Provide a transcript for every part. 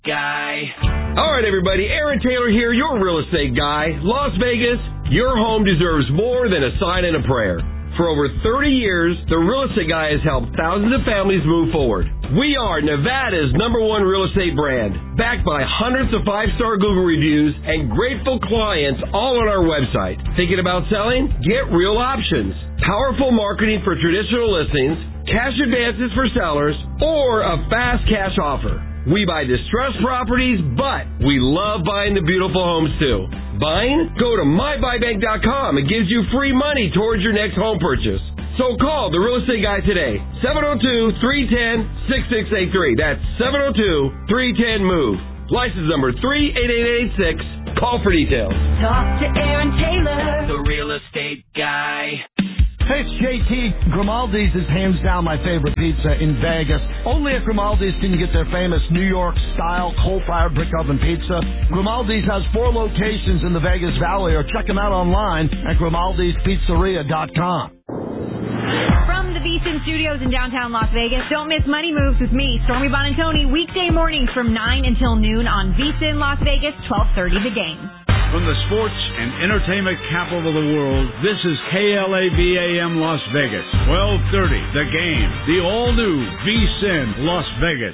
guy. All right, everybody. Aaron Taylor here, your real estate guy. Las Vegas, your home deserves more than a sign and a prayer. For over 30 years, the Real Estate Guy has helped thousands of families move forward. We are Nevada's #1 real estate brand, backed by hundreds of 5-star Google reviews and grateful clients all on our website. Thinking about selling? Get real options. Powerful marketing for traditional listings, cash advances for sellers, or a fast cash offer. We buy distressed properties, but we love buying the beautiful homes too. Buying? Go to mybuybank.com. It gives you free money towards your next home purchase. So call the Real Estate Guy today, 702-310-6683. That's 702-310-MOVE. License number 38886. Call for details. Talk to Aaron Taylor, the Real Estate Guy. Hey, it's JT. Grimaldi's is hands down my favorite pizza in Vegas. Only at Grimaldi's can you get their famous New York-style coal-fired brick oven pizza. Grimaldi's has 4 locations in the Vegas Valley, or check them out online at Grimaldi'sPizzeria.com. From the VSiN Studios in downtown Las Vegas, don't miss Money Moves with me, Stormy Bonantoni, weekday mornings from 9 until noon on VSiN Las Vegas, 1230 The Game. From the sports and entertainment capital of the world, this is KLABAM Las Vegas, 1230, The Game, the all-new VSiN Las Vegas.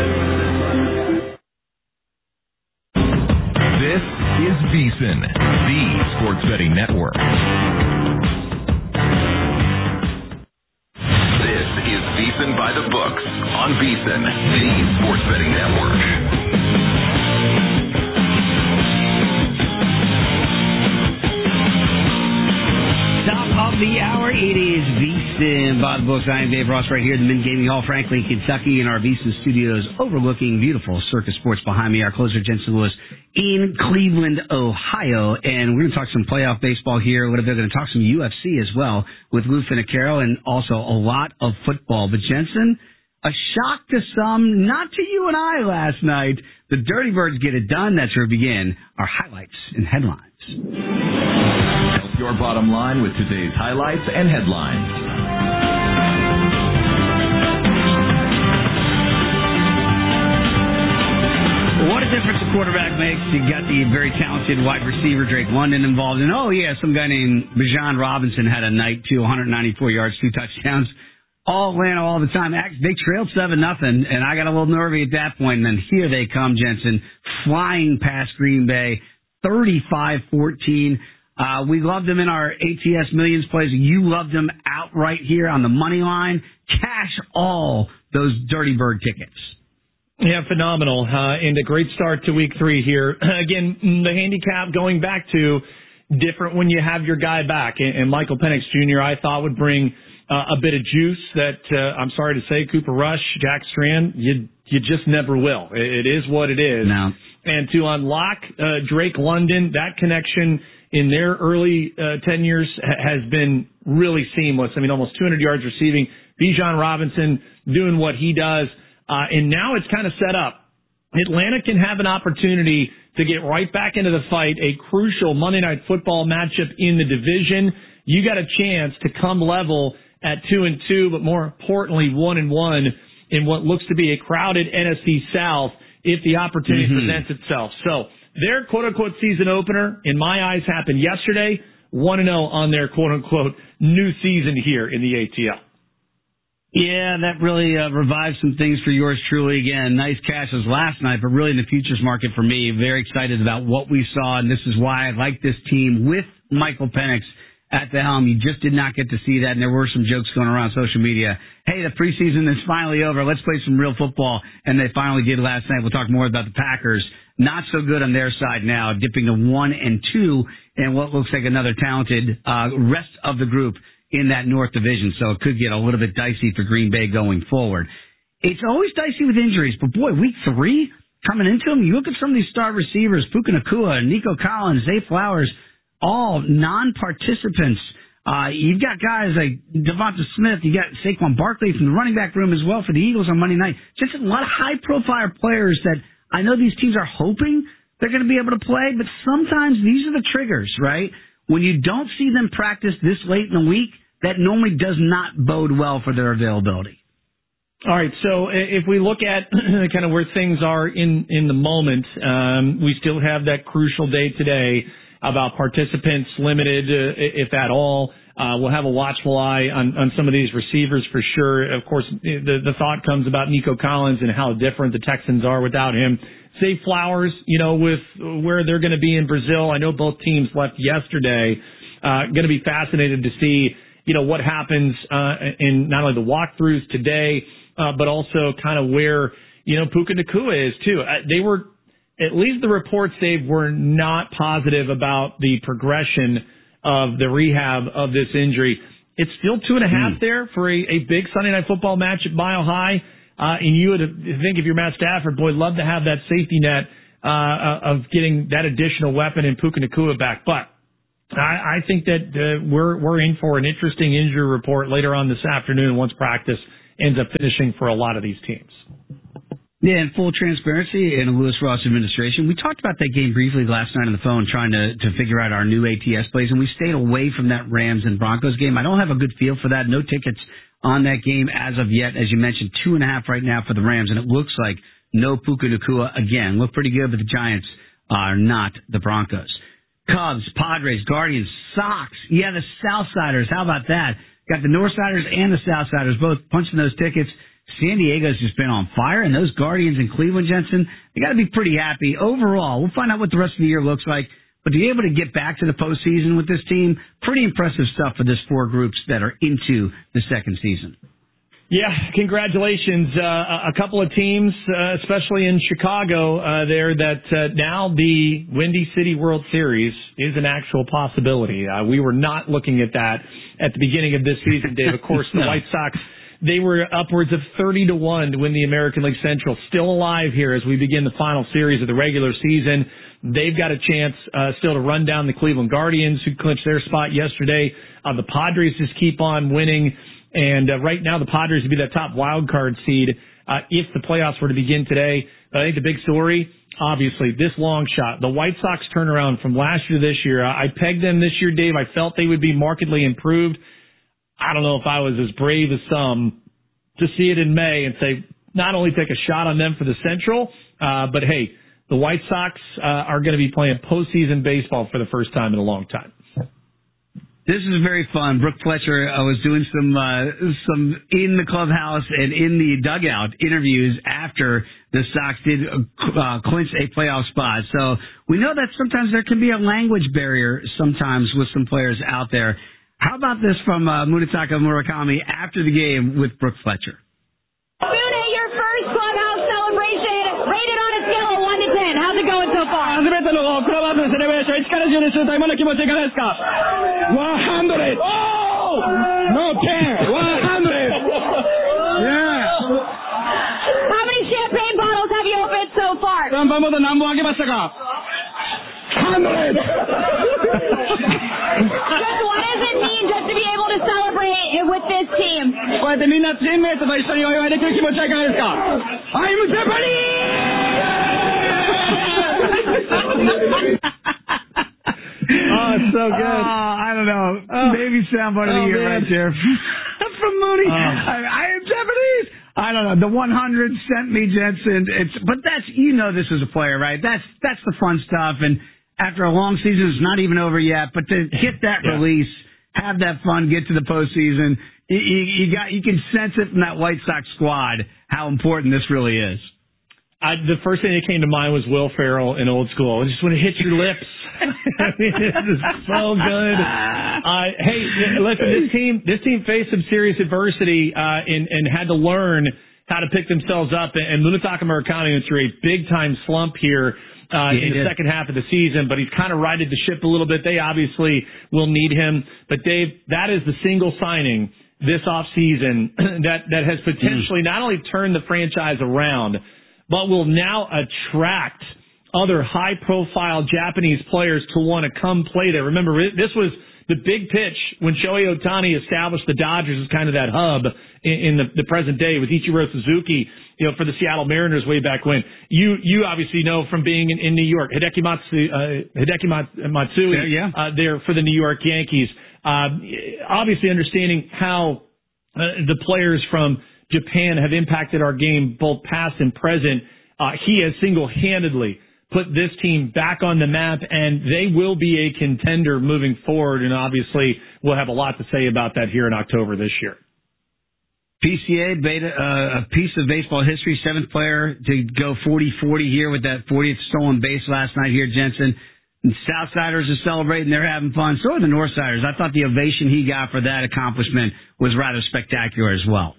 This is VSiN, the sports betting network. This is VSiN by the books on VSiN, the sports betting network. Of the hour, it is VSiN by the books. I am Dave Ross right here in the Mint Gaming Hall, Franklin, Kentucky, in our VSiN studios overlooking beautiful Circus Sports behind me. Our closer, Jensen Lewis, in Cleveland, Ohio. And we're going to talk some playoff baseball here. A little bit, we're going to talk some UFC as well with Lou Finocchiaro, and also a lot of football. But Jensen, a shock to some, not to you and I last night. The Dirty Birds get it done. That's where we begin our highlights and headlines. Your bottom line with today's highlights and headlines. What a difference a quarterback makes. You got the very talented wide receiver Drake London involved. And, some guy named Bijan Robinson had a night, too, 194 yards, 2 touchdowns. All Atlanta all the time. They trailed 7-0, and I got a little nervy at that point. And then here they come, Jensen, flying past Green Bay, 35-14. We loved them in our ATS Millions plays. You loved them outright here on the money line. Cash all those Dirty Bird tickets. Yeah, phenomenal. And a great start to week 3 here. Again, the handicap going back to different when you have your guy back. And Michael Penix Jr., I thought, would bring a bit of juice that, I'm sorry to say, Cooper Rush, Jack Strand, you just never will. It is what it is. No. And to unlock Drake London, that connection in their early tenures has been really seamless. I mean, almost 200 yards receiving. Bijan Robinson doing what he does. And now it's kind of set up. Atlanta can have an opportunity to get right back into the fight, a crucial Monday Night Football matchup in the division. You got a chance to come level at 2-2, but more importantly, 1-1 in what looks to be a crowded NFC South if the opportunity presents itself. So their quote-unquote season opener, in my eyes, happened yesterday. 1-0 on their quote-unquote new season here in the ATL. Yeah, that really revived some things for yours truly. Again, nice cashes last night, but really in the futures market for me, very excited about what we saw, and this is why I like this team with Michael Penix at the helm. You just did not get to see that, and there were some jokes going around social media. Hey, the preseason is finally over. Let's play some real football, and they finally did last night. We'll talk more about the Packers. Not so good on their side now, dipping to 1-2, and what looks like another talented rest of the group in that North Division, so it could get a little bit dicey for Green Bay going forward. It's always dicey with injuries, but boy, week 3, coming into them, you look at some of these star receivers, Puka Nacua, Nico Collins, Zay Flowers, all non-participants. You've got guys like Devonta Smith, you got Saquon Barkley from the running back room as well for the Eagles on Monday night. Just a lot of high-profile players that I know these teams are hoping they're going to be able to play, but sometimes these are the triggers, right? When you don't see them practice this late in the week, that normally does not bode well for their availability. All right, so if we look at kind of where things are in the moment, we still have that crucial day today about participants limited, if at all. We'll have a watchful eye on some of these receivers for sure. Of course, the thought comes about Nico Collins and how different the Texans are without him. Zay Flowers, with where they're going to be in Brazil. I know both teams left yesterday. Going to be fascinated to see, what happens in not only the walkthroughs today, but also kind of where, Puka Nacua is too. They were, at least the reports, Dave, were not positive about the progression of the rehab of this injury. It's still 2.5 there for a big Sunday Night Football match at Mile High. And you would think if you're Matt Stafford, boy, love to have that safety net of getting that additional weapon in Puka Nacua back. But I think that we're in for an interesting injury report later on this afternoon once practice ends up finishing for a lot of these teams. Yeah, and full transparency in the Lewis Ross administration. We talked about that game briefly last night on the phone trying to figure out our new ATS plays, and we stayed away from that Rams and Broncos game. I don't have a good feel for that. No tickets on that game as of yet. As you mentioned, 2.5 right now for the Rams, and it looks like no Puka Nacua again. Look pretty good, but the Giants are not the Broncos. Cubs, Padres, Guardians, Sox. Yeah, the Southsiders. How about that? Got the Northsiders and the Southsiders both punching those tickets. San Diego's just been on fire, and those Guardians in Cleveland, Jensen, they got to be pretty happy. Overall, we'll find out what the rest of the year looks like, but to be able to get back to the postseason with this team, pretty impressive stuff for this 4 groups that are into the second season. Yeah, congratulations. A couple of teams, especially in Chicago, there that now the Windy City World Series is an actual possibility. We were not looking at that at the beginning of this season, Dave. Of course, the White Sox, they were upwards of 30-1 to win the American League Central. Still alive here as we begin the final series of the regular season. They've got a chance still to run down the Cleveland Guardians, who clinched their spot yesterday. The Padres just keep on winning. And right now, the Padres would be that top wild card seed if the playoffs were to begin today. But I think the big story, obviously, this long shot, the White Sox turnaround from last year to this year. I pegged them this year, Dave. I felt they would be markedly improved. I don't know if I was as brave as some to see it in May and say, not only take a shot on them for the Central, but hey, the White Sox are going to be playing postseason baseball for the first time in a long time. This is very fun. Brooke Fletcher was doing some in the clubhouse and in the dugout interviews after the Sox did clinch a playoff spot. So we know that sometimes there can be a language barrier sometimes with some players out there. How about this from Munetaka Murakami after the game with Brooke Fletcher? Mune, your first clubhouse celebration, rated on a scale of 1 to 10. How's it going so far? 初めてのクラブハウスのセレブレーション、1から10にすると今の気持ちいかがですか ?100! Oh! No 10! 100! Yeah! How many champagne bottles have you opened so far? シャンパンボトル何本あげましたか 100! Just what does it mean just to be able to celebrate with this team? こうやってみんなチームメイトと一緒にお祝いできる気持ちはいかがですか I'm Japanese! Oh, it's so good. I don't know. Maybe soundbite of the year right there. From Mooney. I am Japanese. I don't know. The 100 sent me, Jensen. But that's, this is a player, right? That's the fun stuff. And after a long season, it's not even over yet. But to get that release, have that fun, get to the postseason, you can sense it from that White Sox squad how important this really is. The first thing that came to mind was Will Ferrell in Old School. Just when it hits your lips. I mean, this is so good. Hey, listen, this team faced some serious adversity and had to learn how to pick themselves up. And Munetaka Murakami went through a big-time slump here in the second half of the season, but he's kind of righted the ship a little bit. They obviously will need him. But, Dave, that is the single signing this offseason that has potentially not only turned the franchise around, but will now attract other high-profile Japanese players to want to come play there. Remember, this was the big pitch when Shohei Ohtani established the Dodgers as kind of that hub in the present day with Ichiro Suzuki, for the Seattle Mariners way back when. You obviously know from being in New York, Hideki Matsui there for the New York Yankees. Obviously understanding how the players from Japan have impacted our game, both past and present. He has single-handedly put this team back on the map, and they will be a contender moving forward. And obviously, we'll have a lot to say about that here in October this year. PCA, a piece of baseball history, 7th player to go 40-40 here with that 40th stolen base last night here, Jensen. And Southsiders are celebrating, they're having fun. So are the Northsiders. I thought the ovation he got for that accomplishment was rather spectacular as well.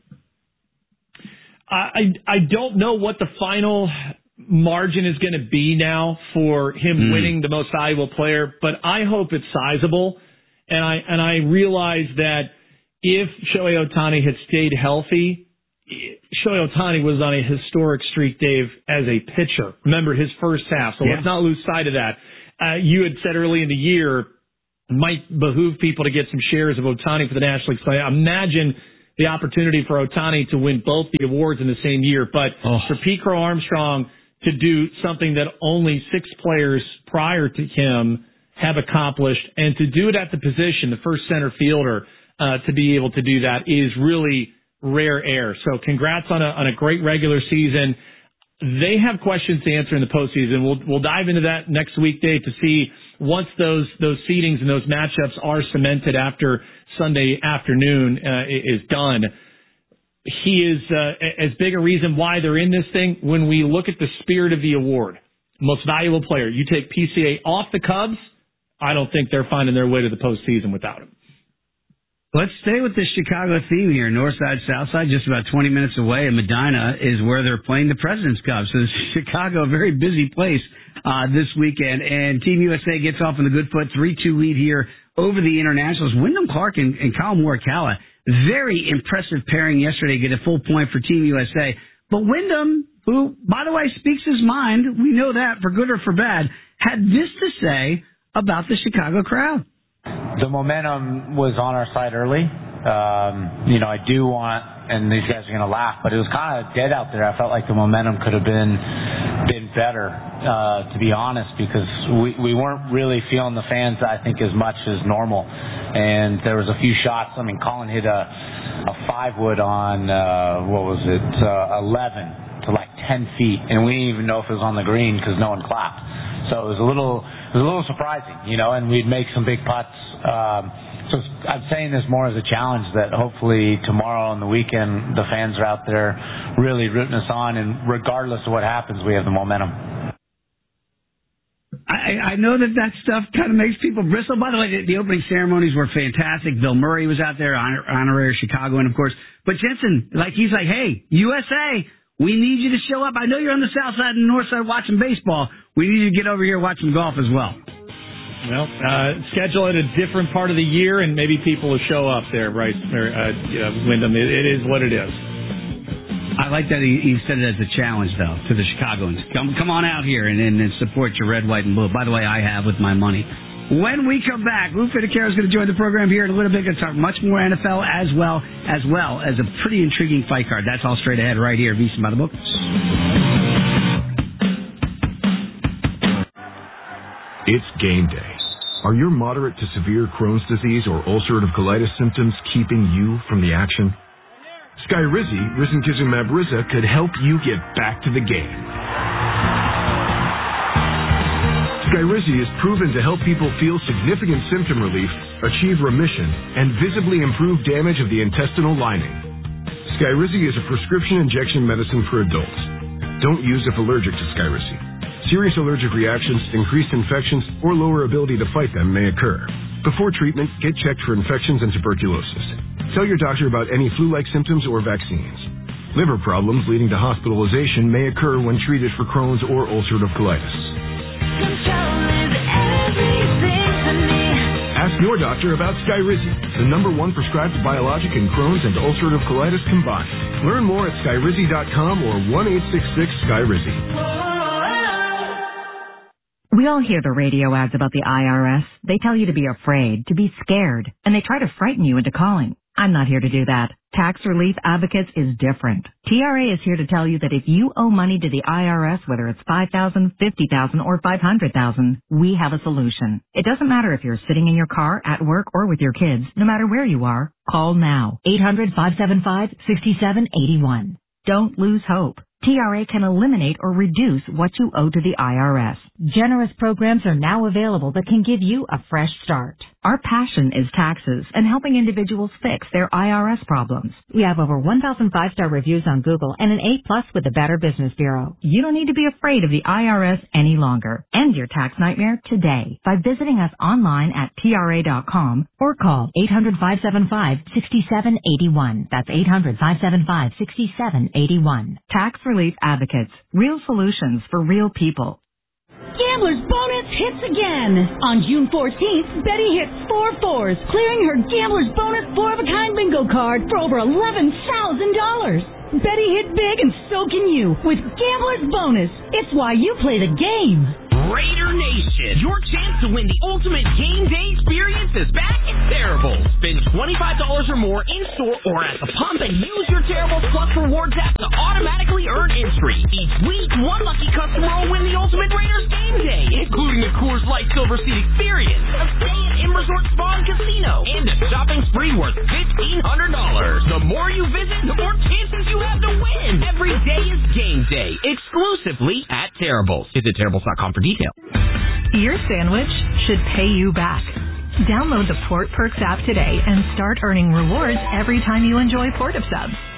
I don't know what the final margin is going to be now for him winning the most valuable player, but I hope it's sizable. And I realize that if Shohei Ohtani had stayed healthy, Shohei Ohtani was on a historic streak, Dave, as a pitcher. Remember his first half, so let's not lose sight of that. You had said early in the year, it might behoove people to get some shares of Ohtani for the National League. So I imagine the opportunity for Ohtani to win both the awards in the same year. But for Pete Crow Armstrong to do something that only 6 players prior to him have accomplished, and to do it at the position, the first center fielder, to be able to do that is really rare air. So congrats on a great regular season. They have questions to answer in the postseason. We'll dive into that next week, Dave, to see once those seedings and those matchups are cemented after Sunday afternoon is done. He is as big a reason why they're in this thing. When we look at the spirit of the award, most valuable player, you take PCA off the Cubs, I don't think they're finding their way to the postseason without him. Let's stay with the Chicago theme here. Northside, Southside, just about 20 minutes away, and Medina is where they're playing the President's Cup. So Chicago, a very busy place this weekend. And Team USA gets off on a good foot, 3-2 lead here over the Internationals. Wyndham Clark and Kyle Morikawa, very impressive pairing yesterday, get a full point for Team USA. But Wyndham, who, by the way, speaks his mind, we know that, for good or for bad, had this to say about the Chicago crowd. The momentum was on our side early. I do want, and these guys are going to laugh, but it was kind of dead out there. I felt like the momentum could have been better, to be honest, because we weren't really feeling the fans, I think, as much as normal. And there was a few shots. I mean, Colin hit a 5-wood on, 11 to like 10 feet, and we didn't even know if it was on the green because no one clapped. So it was a little surprising, and we'd make some big putts. So I'm saying this more as a challenge that hopefully tomorrow and the weekend the fans are out there really rooting us on, and regardless of what happens, we have the momentum. I know that stuff kind of makes people bristle. By the way, the opening ceremonies were fantastic. Bill Murray was out there, honorary Chicagoan, of course. But Jensen, he's like, hey, USA, we need you to show up. I know you're on the south side and the north side watching baseball. We need you to get over here and watch some golf as well. Well, schedule it a different part of the year, and maybe people will show up there, right? Wyndham, it is what it is. I like that he said it as a challenge, though, to the Chicagoans. Come on out here and support your red, white, and blue. By the way, I have with my money. When we come back, Lou Fittipaldi is going to join the program here in a little bit. Going to talk much more NFL as well as a pretty intriguing fight card. That's all straight ahead right here, VSiN by the Books. It's game day. Are your moderate to severe Crohn's disease or ulcerative colitis symptoms keeping you from the action? Skyrizi, risankizumab Riza, could help you get back to the game. Skyrizi is proven to help people feel significant symptom relief, achieve remission, and visibly improve damage of the intestinal lining. Skyrizi is a prescription injection medicine for adults. Don't use if allergic to Skyrizi. Serious allergic reactions, increased infections, or lower ability to fight them may occur. Before treatment, get checked for infections and tuberculosis. Tell your doctor about any flu-like symptoms or vaccines. Liver problems leading to hospitalization may occur when treated for Crohn's or ulcerative colitis. Ask your doctor about Skyrizi, the #1 prescribed biologic in Crohn's and ulcerative colitis combined. Learn more at Skyrizi.com or 1-866-SKYRIZI. We all hear the radio ads about the IRS. They tell you to be afraid, to be scared, and they try to frighten you into calling. I'm not here to do that. Tax Relief Advocates is different. TRA is here to tell you that if you owe money to the IRS, whether it's $5,000, $50,000, or $500,000, we have a solution. It doesn't matter if you're sitting in your car, at work, or with your kids. No matter where you are, call now. 800-575-6781. Don't lose hope. TRA can eliminate or reduce what you owe to the IRS. Generous programs are now available that can give you a fresh start. Our passion is taxes and helping individuals fix their IRS problems. We have over 1,000 5-star reviews on Google and an A+ with the Better Business Bureau. You don't need to be afraid of the IRS any longer. End your tax nightmare today by visiting us online at TRA.com or call 800-575-6781. That's 800-575-6781. Tax Relief Advocates. Real solutions for real people. Gambler's Bonus hits again. On June 14th, Betty hit 4 4s, clearing her Gambler's Bonus 4-of-a-kind bingo card for over $11,000. Betty hit big and so can you with Gambler's Bonus. It's why you play the game. Raider Nation, your chance to win the ultimate game day experience is back at Terribles. Spend $25 or more in-store or at the pump and use your Terribles Plus Rewards app to automatically earn entry. Each week, one lucky customer will win the ultimate Raiders game day, including a Coors Light Silver Seat experience, a stay at M Resort Spa and Casino, and a shopping spree worth $1,500. The more you visit, the more chances you have to win. Every day is game day, exclusively at Terribles. Visit Terribles.com for details. Your sandwich should pay you back. Download the Port Perks app today and start earning rewards every time you enjoy Port of Subs.